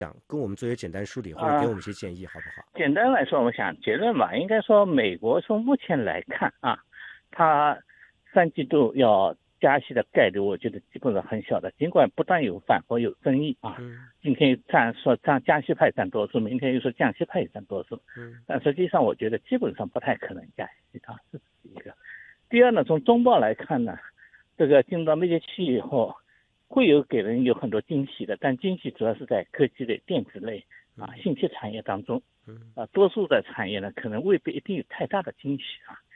讲，跟我们做一些简单梳理，或者给我们一些建议，好不好？ 简单来说，我想结论吧，应该说美国从目前来看啊，它3季度要加息的概率，我觉得基本上很小的。尽管不断有反驳、有争议啊，今天说加息派占多数，明天又说降息派也占多数，但实际上我觉得基本上不太可能加息啊，这是第一个。第二呢，从中报来看呢，这个进入到蜜月期以后，会给人有很多惊喜的，但惊喜主要是在科技类、电子类啊、信息产业当中，多数的产业呢可能未必一定有太大的惊喜啊。